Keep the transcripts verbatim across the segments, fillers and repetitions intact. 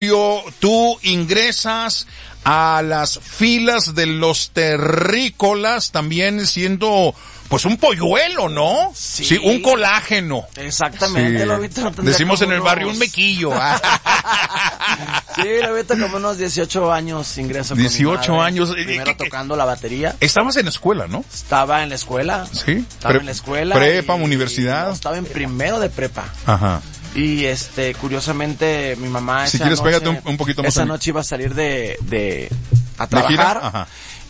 Julio, tú ingresas a las filas de los terrícolas, también siendo pues un polluelo, ¿no? Sí. Sí, un colágeno. Exactamente, Sí. Lobito. Decimos en el unos... barrio un mequillo. Sí, Lobito, como unos dieciocho años ingreso con dieciocho mi madre. años. Primero ¿Qué, qué? tocando la batería. Estabas en la escuela, ¿no? Estaba en la escuela. Sí. Estaba Pre- en la escuela. Prepa, y- universidad. No, estaba en primero de prepa. Ajá. Y este, curiosamente, mi mamá Si esa quieres, noche, pégate un, un poquito más. esa a mí. noche iba a salir de, de, a ¿De gira? trabajar. Ajá.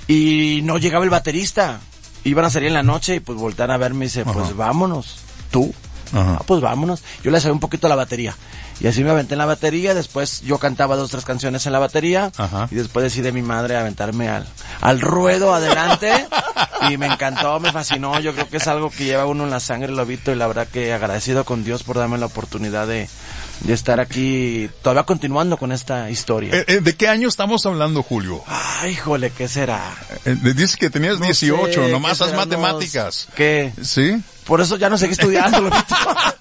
Y no llegaba el baterista. Iban a salir en la noche y pues voltean a verme y dice, Ajá. pues vámonos. ¿Tú? Ajá. Ah, pues vámonos. Yo le sabía un poquito a la batería. Y así me aventé en la batería, después yo cantaba dos, tres canciones en la batería. Ajá. Y después decidí mi madre aventarme al, al ruedo adelante. Y me encantó, me fascinó. Yo creo que es algo que lleva uno en la sangre, Lobito, y la verdad que agradecido con Dios por darme la oportunidad de, de estar aquí, todavía continuando con esta historia. Eh, eh, ¿De qué año estamos hablando, Julio? Ay, híjole, ¿qué será? Eh, dices que tenías No dieciocho, sé, nomás ¿qué haz será? matemáticas. Unos- ¿Qué? ¿Sí? Por eso ya no seguí estudiando, Lobito.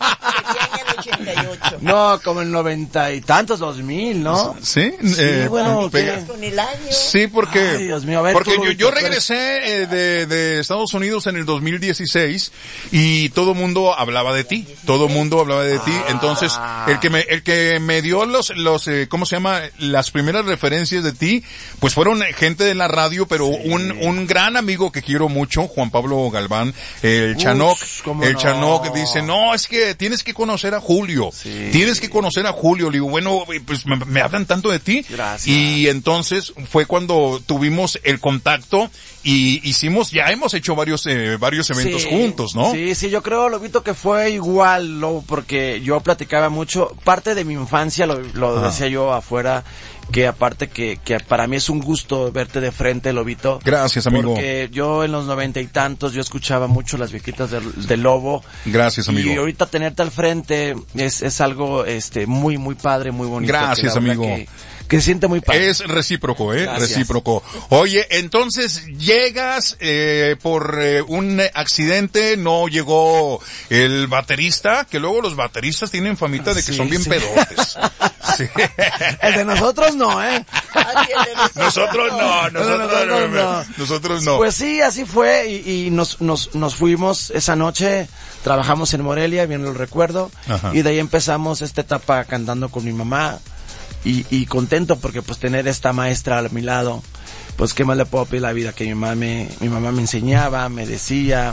ochenta y ocho. No, como en noventa y tantos, dos mil, ¿no? ¿Sí? Sí, Eh, bueno, pega- ¿qué? Con el año. Sí, porque, Ay, Dios mío, a ver, porque tú, yo, yo tú eres- regresé eh, de, de Estados Unidos en el dos mil dieciséis y todo mundo hablaba de ti, todo mundo hablaba de ti, entonces el que me, el que me dio los, los, eh, ¿cómo se llama? Las primeras referencias de ti, pues fueron gente de la radio, pero un, un gran amigo que quiero mucho, Juan Pablo Galván, el Ush, Chanoc, cómo el no. Chanoc dice, no, es que tienes que conocer a Julio, Sí. tienes que conocer a Julio, le digo, bueno, pues me, me hablan tanto de ti, Gracias. y entonces fue cuando tuvimos el contacto y hicimos, ya hemos hecho varios eh, varios eventos Sí, juntos, ¿no? Sí, sí, yo creo, Lobito, que fue igual, lo, porque yo platicaba mucho, parte de mi infancia, lo, lo Ajá. decía yo afuera, que aparte que, que para mí es un gusto verte de frente, Lobito. Gracias, amigo. Porque yo en los noventa y tantos, yo escuchaba mucho las viejitas del, del Lobo. Gracias, amigo. Y ahorita tenerte al frente es, es algo, este, muy, muy padre, muy bonito. Gracias, que la verdad amigo. Que, que se siente muy padre. Es recíproco, ¿eh? Gracias. Recíproco. Oye, entonces llegas eh, por eh, un accidente, no llegó el baterista, que luego los bateristas tienen famita de que Sí, son bien sí. pedotes. Sí. El de nosotros no, ¿eh? Ay, el de Nosotros no, nosotros nosotros no. no. Nosotros no. Pues sí, así fue y, y nos, nos, nos fuimos esa noche, trabajamos en Morelia, bien lo recuerdo, Ajá. y de ahí empezamos esta etapa cantando con mi mamá y, y contento porque pues tener esta maestra a mi lado, pues qué más le puedo pedir a la vida, que mi mamá me, mi mamá me enseñaba, me decía.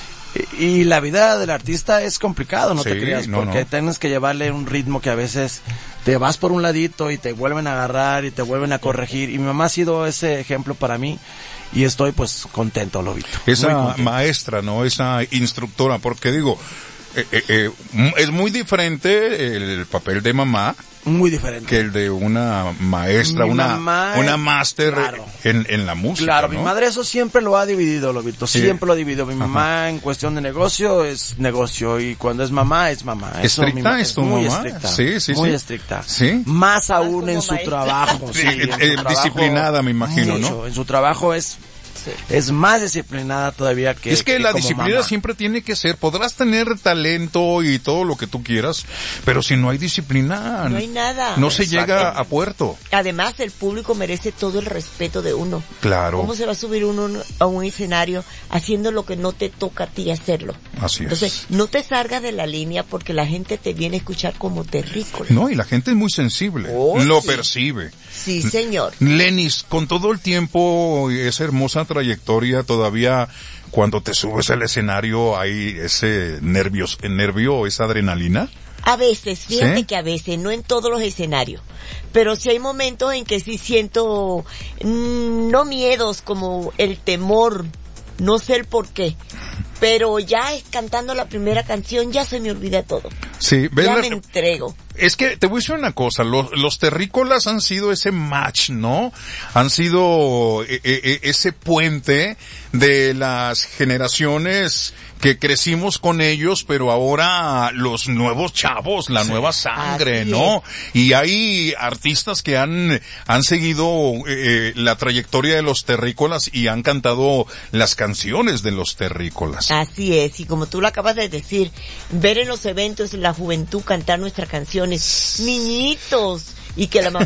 Y, y la vida del artista es complicado, no Sí, te creas, no, porque no. tienes que llevarle un ritmo que a veces te vas por un ladito y te vuelven a agarrar y te vuelven a corregir. Y mi mamá ha sido ese ejemplo para mí y estoy pues contento, Lobito. Esa Muy contento. maestra, ¿no? Esa instructora, porque digo, eh, eh, eh, m- es muy diferente el papel de mamá Muy diferente. que el de una maestra, Mi una mamá, una máster claro. en, en la música, Claro, ¿no? mi madre eso siempre lo ha dividido, Lobito, Sí. siempre lo ha dividido. Mi Ajá. mamá en cuestión de negocio es negocio y cuando es mamá es mamá. Eso, mi ¿Estricta ma- es tu muy mamá? estricta. Sí, sí, Muy sí. estricta. Sí. Más aún como en su maestra. trabajo. Sí, sí, en eh, su eh, trabajo, disciplinada, me imagino, ¿no? mucho. En su trabajo es, es más disciplinada todavía que es que, que la como disciplina mamá. siempre tiene que ser, podrás tener talento y todo lo que tú quieras, pero si no hay disciplina, No hay nada. no se Exacto. llega a puerto. Además, el público merece todo el respeto de uno. Claro. ¿Cómo se va a subir uno a un escenario haciendo lo que no te toca a ti hacerlo? Así es. Entonces, no te salgas de la línea porque la gente te viene a escuchar como terrícola. No, y la gente es muy sensible, Oh, lo sí. percibe. Sí, señor. Lenis, con todo el tiempo y esa hermosa trayectoria, todavía cuando te subes al escenario hay ese nervios, nervio, esa adrenalina. A veces, fíjate ¿Sí? que a veces, no en todos los escenarios, pero sí hay momentos en que sí siento, mm, no miedos, como el temor, no sé el por qué, pero ya es cantando la primera canción, ya se me olvida todo. Sí, ¿ves Ya la- me entrego. Es que te voy a decir una cosa, los, los terrícolas han sido ese match, ¿no? Han sido eh, eh, ese puente de las generaciones que crecimos con ellos, pero ahora los nuevos chavos, la nueva sangre, Así ¿no? Y hay artistas que han, han seguido eh, la trayectoria de los terrícolas y han cantado las canciones de los terrícolas. Así es, y como tú lo acabas de decir, ver en los eventos la juventud cantar nuestras canciones, niñitos, y que la mamá